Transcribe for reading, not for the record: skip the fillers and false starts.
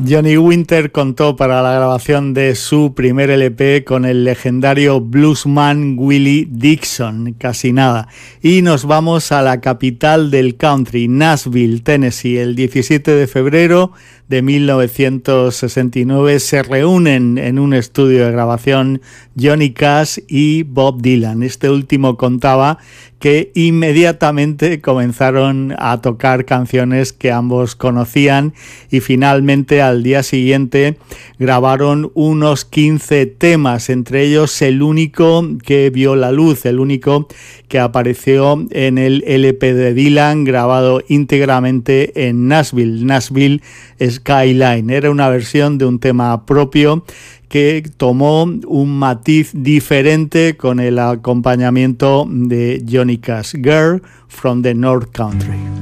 Johnny Winter contó para la grabación de su primer LP con el legendario bluesman Willie Dixon, casi nada. Y nos vamos a la capital del country, Nashville, Tennessee. El 17 de febrero de 1969 se reúnen en un estudio de grabación Johnny Cash y Bob Dylan. Este último contaba que inmediatamente comenzaron a tocar canciones que ambos conocían y finalmente al día siguiente grabaron unos 15 temas, entre ellos el único que vio la luz, el único que apareció en el LP de Dylan grabado íntegramente en Nashville, Nashville Skyline. Era una versión de un tema propio que tomó un matiz diferente con el acompañamiento de Johnny Cash, Girl from the North Country.